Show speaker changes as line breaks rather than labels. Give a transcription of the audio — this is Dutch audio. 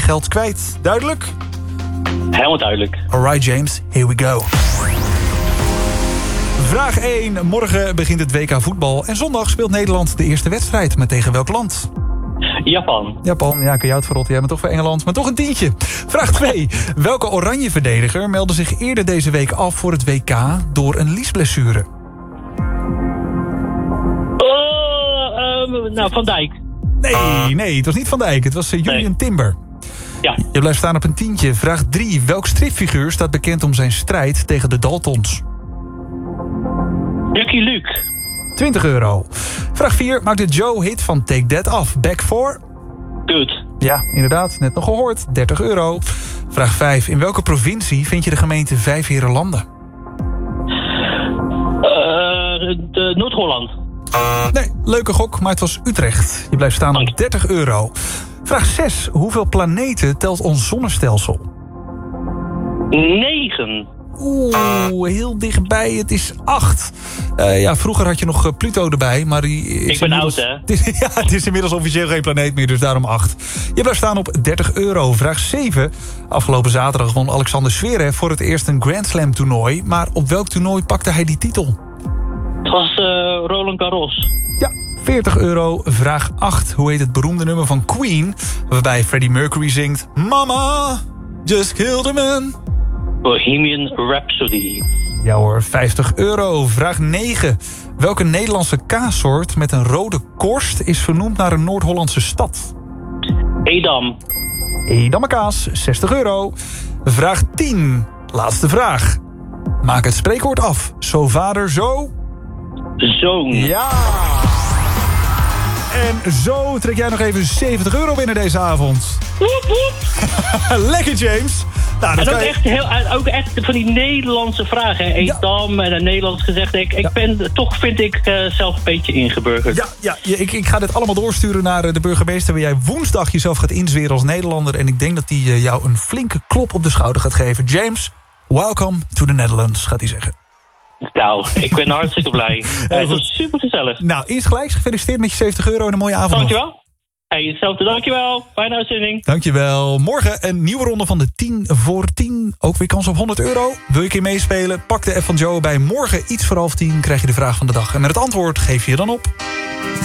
geld kwijt. Duidelijk?
Helemaal duidelijk.
Alright James, here we go. Vraag 1. Morgen begint het WK voetbal. En zondag speelt Nederland de eerste wedstrijd. Maar tegen welk land?
Japan,
ja, kun jou het verrotten. Jij bent toch voor Engeland, maar toch een tientje. Vraag 2. Welke oranje verdediger meldde zich eerder deze week af voor het WK door een liesblessure?
Van Dijk.
Nee, het was niet Van Dijk. Het was Julian Timber.
Ja.
Je blijft staan op een tientje. Vraag 3. Welk stripfiguur staat bekend om zijn strijd tegen de Daltons?
Lucky Luke.
€20. Vraag 4. Maakt de Joe-hit van Take That af. Back 4?
Good.
Ja, inderdaad. Net nog gehoord. €30. Vraag 5. In welke provincie vind je de gemeente Vijfheerenlanden?
Noord-Holland.
Nee, leuke gok, maar het was Utrecht. Je blijft staan op €30. Vraag 6. Hoeveel planeten telt ons zonnestelsel?
9.
Heel dichtbij. Het is 8. Vroeger had je nog Pluto erbij, maar die is
Ik ben oud, hè?
Het is inmiddels officieel geen planeet meer, dus daarom 8. Je blijft staan op €30. Vraag 7. Afgelopen zaterdag won Alexander Zverev voor het eerst een Grand Slam toernooi. Maar op welk toernooi pakte hij die titel?
Het was Roland Garros.
Ja, €40. Vraag 8. Hoe heet het beroemde nummer van Queen, waarbij Freddie Mercury zingt Mama, just killed a man?
Bohemian Rhapsody.
Ja hoor, €50. Vraag 9. Welke Nederlandse kaassoort met een rode korst is vernoemd naar een Noord-Hollandse stad?
Edam.
Edammer kaas, €60. Vraag 10. Laatste vraag. Maak het spreekwoord af. Zo vader, zo...
Zoon.
Ja! En zo trek jij nog even €70 binnen deze avond.
Woep, woep.
Lekker, James. Nou,
en ook echt van die Nederlandse vragen. Edam en een Nederlands gezegd. Vind ik zelf een beetje ingeburgerd.
Ik ga dit allemaal doorsturen naar de burgemeester, waar jij woensdag jezelf gaat inzweren als Nederlander. En ik denk dat hij jou een flinke klop op de schouder gaat geven. James, welcome to the Netherlands, gaat hij zeggen.
Nou, ik ben hartstikke blij. Het was super gezellig.
Nou, insgelijks gefeliciteerd met je €70 en een mooie avond.
Dankjewel. Hey, hetzelfde, dankjewel. Fijne uitzending.
Dankjewel. Morgen een nieuwe ronde van de 10 voor 10. Ook weer kans op €100. Wil je een keer meespelen? Pak de F van Joe bij. Morgen iets voor 9:30 krijg je de vraag van de dag. En met het antwoord geef je je dan op.